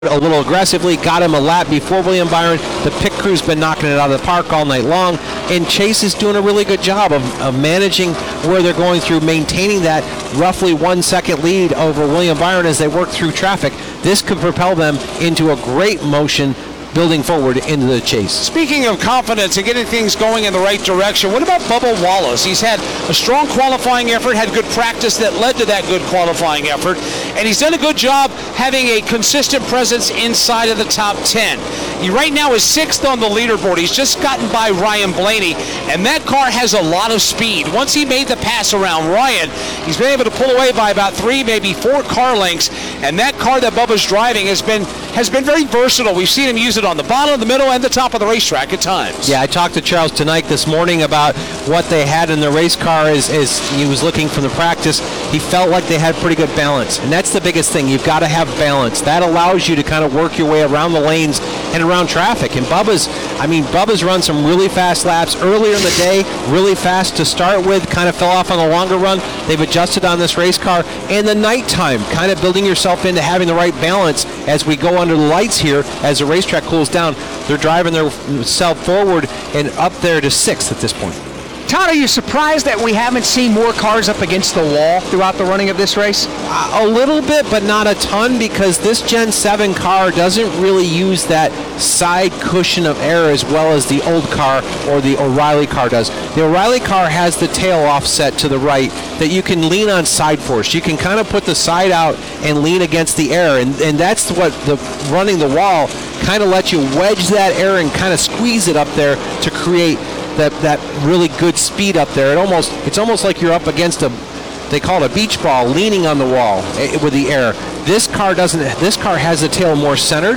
a little aggressively, got him a lap before William Byron. The pit crew's been knocking it out of the park all night long, and Chase is doing a really good job of managing where they're going through, maintaining that roughly 1 second lead over William Byron as they work through traffic. This could propel them into a great motion building forward into the chase. Speaking of confidence and getting things going in the right direction, what about Bubba Wallace? He's had a strong qualifying effort, had good practice that led to that good qualifying effort, and he's done a good job having a consistent presence inside of the top 10. He right now is 6th on the leaderboard. He's just gotten by Ryan Blaney, and that car has a lot of speed. Once he made the pass around Ryan, he's been able to pull away by about 3, maybe 4 car lengths, and that car that Bubba's driving has been very versatile. We've seen him use it on the bottom, the middle, and the top of the racetrack at times. Yeah, I talked to Charles tonight this morning about what they had in the race car as he was looking from the practice. He felt like they had pretty good balance, and that's the biggest thing. You've got to have balance. That allows you to kind of work your way around the lanes and around traffic. And Bubba's run some really fast laps earlier in the day, really fast to start with, kind of fell off on the longer run. They've adjusted on this race car. And the nighttime, kind of building yourself into having the right balance as we go under the lights here as the racetrack cools down. They're driving themselves forward and up there to 6th at this point. Todd, are you surprised that we haven't seen more cars up against the wall throughout the running of this race? A little bit, but not a ton, because this Gen 7 car doesn't really use that side cushion of air as well as the old car or the O'Reilly car does. The O'Reilly car has the tail offset to the right that you can lean on side force. You can kind of put the side out and lean against the air, and that's what running the wall kind of lets you wedge that air and kind of squeeze it up there to create that really good speed up there. It's almost like you're up against they call it a beach ball, leaning on the wall with the air. This car doesn't. This car has the tail more centered.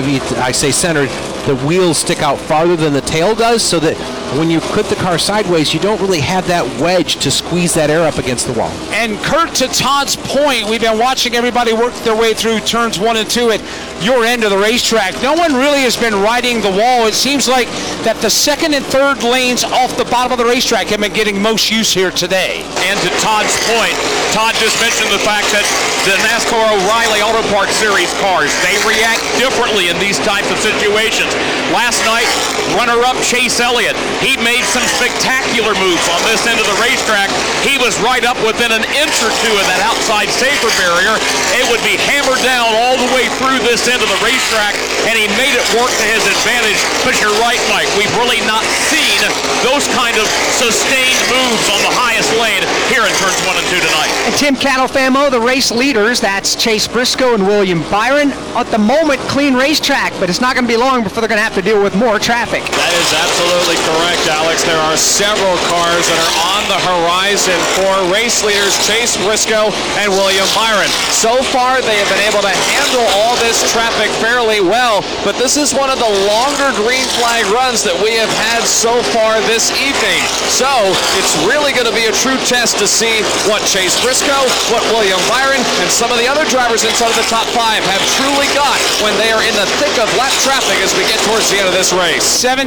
I say centered, the wheels stick out farther than the tail does, so that when you put the car sideways, you don't really have that wedge to squeeze that air up against the wall. And Kurt, to Todd's point, we've been watching everybody work their way through turns 1 and 2 at your end of the racetrack. No one really has been riding the wall. It seems like that the 2nd and 3rd lanes off the bottom of the racetrack have been getting most use here today. And to Todd's point, Todd just mentioned the fact that the NASCAR O'Reilly Auto Parts Series cars, they react differently in these types of situations. Last night, runner-up Chase Elliott, he made some spectacular moves on this end of the racetrack. He was right up within an inch or two of that outside safer barrier. It would be hammered down all the way through this end of the racetrack, and he made it work to his advantage. But you're right, Mike, we've really not seen those kind of sustained moves on the highest lane here in turns 1 and 2 tonight. And Tim Catalfamo, the race leaders, that's Chase Briscoe and William Byron. At the moment, clean racetrack, but it's not going to be long before they're going to have to deal with more traffic. That is absolutely correct, Alex. There are several cars that are on the horizon for race leaders Chase Briscoe and William Byron. So far, they have been able to handle all this traffic fairly well, but this is one of the longer green flag runs that we have had so far this evening. So it's really going to be a true test to see what Chase Briscoe, what William Byron, and some of the other drivers inside of the top 5 have truly got when they are in the thick of lap traffic as we get towards the end of this race.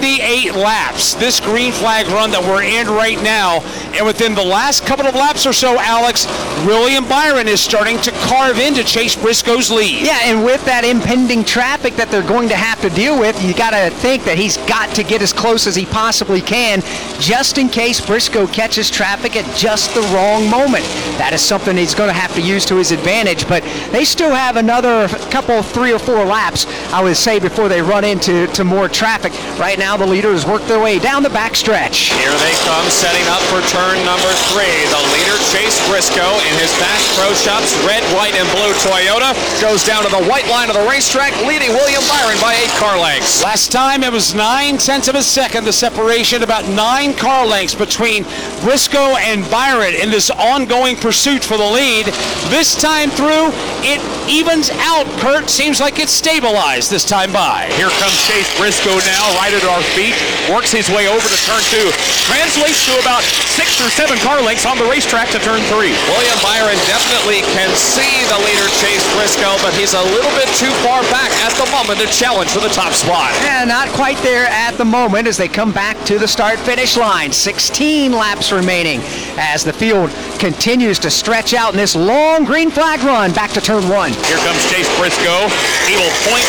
78 laps, this green flag run that we're in right now, and within the last couple of laps or so, Alex, William Byron is starting to carve into Chase Briscoe's lead. Yeah, and with that impending traffic that they're going to have to deal with, you got to think that he's got to get as close as he possibly can, just in case Briscoe catches traffic at just the wrong moment. That is something he's going to have to use to his advantage, but they still have another couple, 3 or 4 laps, I would say, before they run into more traffic. Right now, the leaders work their way down the backstretch. Here they come, setting up for turn number 3. The leader, Chase Briscoe, in his Bass Pro Shops red, white, and blue Toyota, goes down to the white line of the racetrack, leading William Byron by 8 car lengths. Last time, it was 9/10 of a second, the separation, about 9 car lengths between Briscoe and Byron in this ongoing pursuit for the lead. This time through, it evens out, Kurt. Seems like it's stabilized this time by. Here comes Chase Briscoe now, right at our feet. Works his way over to turn 2. Translates to about 6 or 7 car lengths on the racetrack to turn 3. William Byron definitely can see the leader Chase Briscoe, but he's a little bit too far back at the moment to challenge for the top spot. Yeah, not quite there at the moment as they come back to the start-finish line. 16 laps remaining as the field continues to stretch out in this long green flag run back to turn 1. Here comes Chase Briscoe. He will point